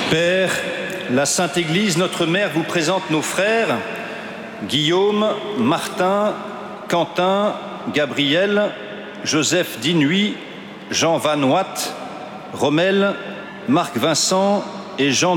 Père, la Sainte Église, notre Mère, vous présente nos frères Guillaume, Martin, Quentin, Gabriel, Joseph Dinuy, Jean Van Watt, Rommel, Marc Vincent et Jean